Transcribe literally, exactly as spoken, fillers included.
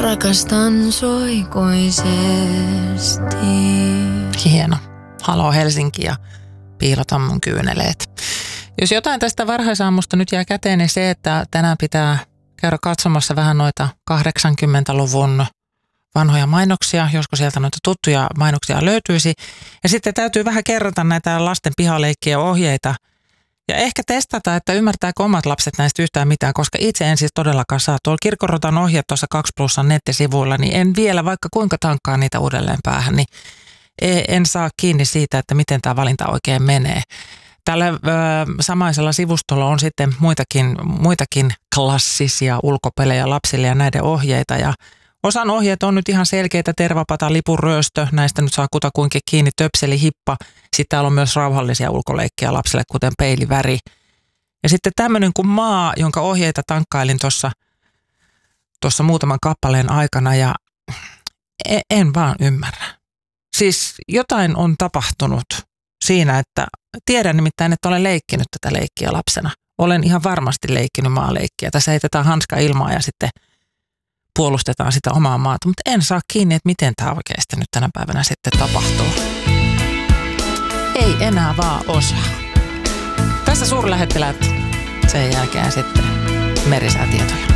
rakastan sua ikuisesti. Hieno. Haloo Helsinki ja piilota mun kyyneleet. Jos jotain tästä varhaisaamusta nyt jää käteen, niin se, että tänään pitää käydä katsomassa vähän noita kahdeksankymmentäluvun vanhoja mainoksia, josko sieltä noita tuttuja mainoksia löytyisi. Ja sitten täytyy vähän kerrata näitä lasten pihaleikkiä ohjeita ja ehkä testata, että ymmärtääkö omat lapset näistä yhtään mitään, koska itse en siis todellakaan saa. Tuolla Kirkorotan ohjeet tuossa kaksi plussan nettisivuilla, niin en vielä, vaikka kuinka tankkaa niitä uudelleen päähän, niin en saa kiinni siitä, että miten tämä valinta oikein menee. Tällä ö, samaisella sivustolla on sitten muitakin, muitakin klassisia ulkopelejä lapsille ja näiden ohjeita. Ja osan ohjeet on nyt ihan selkeitä: tervapata, lipunryöstö, näistä nyt saa kutakuinkin kiinni, töpseli, hippa. Sitten täällä on myös rauhallisia ulkoleikkiä lapsille, kuten peiliväri. Ja sitten tämmöinen kuin maa, jonka ohjeita tankkailin tuossa tuossa muutaman kappaleen aikana ja en, en vaan ymmärrä. Siis jotain on tapahtunut siinä, että tiedän nimittäin, että olen leikkinyt tätä leikkiä lapsena. Olen ihan varmasti leikkinyt maaleikkiä. Tässä heitetään hanska ilmaa ja sitten puolustetaan sitä omaa maata, mutta en saa kiinni, että miten tämä oikeasti nyt tänä päivänä sitten tapahtuu. Ei enää vaan osaa. Tässä suurlähettiläät, sen jälkeen sitten merisäätietoja.